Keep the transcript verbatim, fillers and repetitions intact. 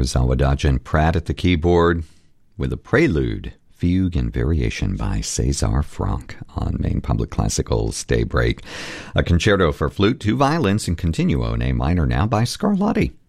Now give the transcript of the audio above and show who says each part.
Speaker 1: There's Awadagin Pratt at the keyboard with a prelude, fugue, and variation by César Franck on Maine Public Classical's Daybreak. A concerto for flute, two violins, and continuo in A minor now by Scarlatti.